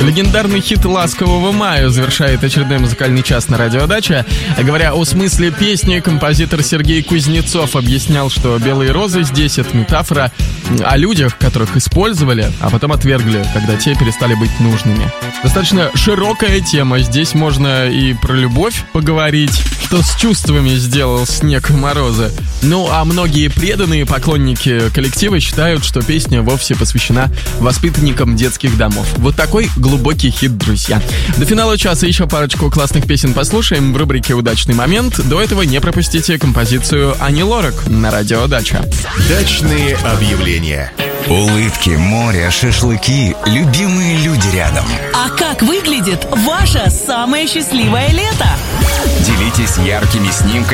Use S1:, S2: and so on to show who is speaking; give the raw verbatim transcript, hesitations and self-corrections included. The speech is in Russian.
S1: Легендарный хит «Ласкового мая» завершает очередной музыкальный час на Радио Дача. Говоря о смысле песни, композитор Сергей Кузнецов объяснял, что «Белые розы» здесь — это метафора о людях, которых использовали, а потом отвергли, когда те перестали быть нужными. Достаточно широкая тема. Здесь можно и про любовь поговорить, что с чувствами сделал снег и морозы. Ну, а многие преданные поклонники коллектива считают, что песня вовсе посвящена воспитанникам детских домов. Вот такой глубокий хит, друзья. До финала часа еще парочку классных песен послушаем в рубрике «Удачный момент». До этого не пропустите композицию Ани Лорак на Радио Дача.
S2: Дачные объявления.
S3: Улыбки, море, шашлыки, любимые люди рядом.
S4: А как выглядит ваше самое счастливое лето?
S3: Делитесь яркими снимками